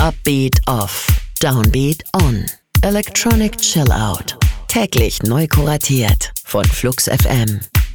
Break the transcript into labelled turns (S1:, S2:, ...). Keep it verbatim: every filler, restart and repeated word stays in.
S1: Upbeat off, Downbeat on. Electronic Chill Out. Täglich neu kuratiert von Flux F M.